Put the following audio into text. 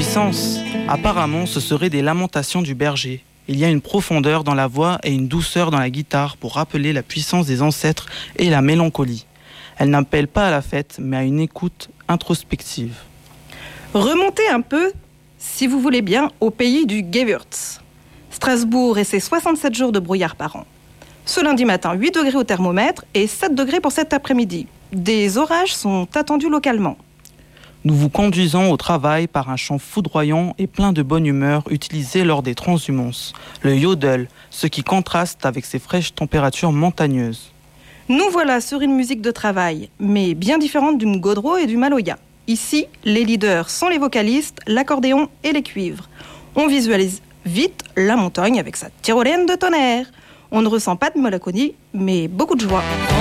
puissance. Apparemment, ce seraient des lamentations du berger. Il y a une profondeur dans la voix et une douceur dans la guitare pour rappeler la puissance des ancêtres et la mélancolie. Elle n'appelle pas à la fête, mais à une écoute introspective. Remontez un peu, si vous voulez bien, au pays du Gewürz. Strasbourg et ses 67 jours de brouillard par an. Ce lundi matin, 8 degrés au thermomètre et 7 degrés pour cet après-midi. Des orages sont attendus localement. Nous vous conduisons au travail par un chant foudroyant et plein de bonne humeur utilisé lors des transhumances, le yodel, ce qui contraste avec ces fraîches températures montagneuses. Nous voilà sur une musique de travail, mais bien différente du Godreau et du Maloya. Ici, les leaders sont les vocalistes, l'accordéon et les cuivres. On visualise vite la montagne avec sa tyrolienne de tonnerre. On ne ressent pas de mélancolie, mais beaucoup de joie.